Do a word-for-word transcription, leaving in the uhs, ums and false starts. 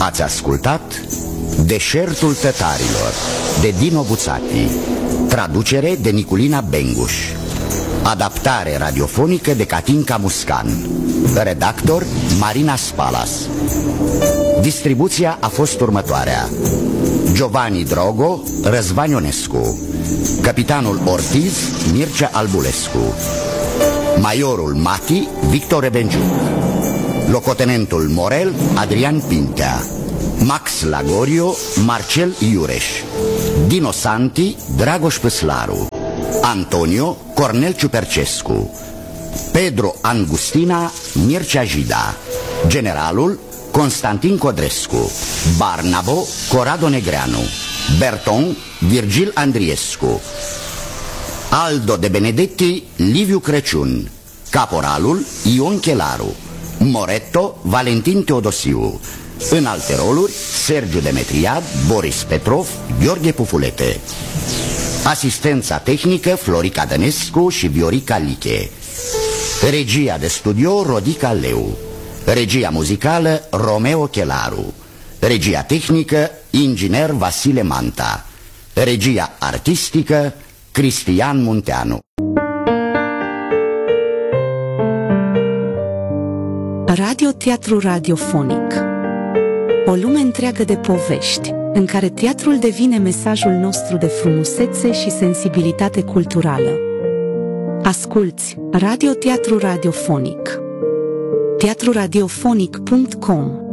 Ați ascultat Deșertul tătarilor de Dino Buțati, traducere de Niculina Benguș, adaptare radiofonică de Catinca Muscan, redactor Marina Spalas. Distribuția a fost următoarea: Giovanni Drogo, Răzvan Ionescu, capitanul Ortiz, Mircea Albulescu, majorul Mati, Victor Rebenciuc, locotenentul Morel, Adrian Pintea, Max Lagorio, Marcel Iureș, Dino Santi, Dragoș Păslaru, Antonio, Cornel Ciupercescu, Pedro Angustina, Mircea Jida, generalul Constantin Codrescu, Barnabo, Corrado Negreanu, Berton, Virgil Andriescu, Aldo de Benedetti, Liviu Crăciun, caporalul Ion Chelaru, Moretto, Valentin Teodosiu. În alte roluri, Sergiu Demetriad, Boris Petrov, Gheorghe Pufulete. Asistența tehnică, Florica Dănescu și Viorica Liche. Regia de studio, Rodica Leu. Regia muzicală, Romeo Chelaru. Regia tehnică, inginer Vasile Manta. Regia artistică, Cristian Munteanu. Radio Teatru Radiofonic. O lume întreagă de povești, în care teatrul devine mesajul nostru de frumusețe și sensibilitate culturală. Asculți Radio Teatru Radiofonic. teatru radiofonic punct com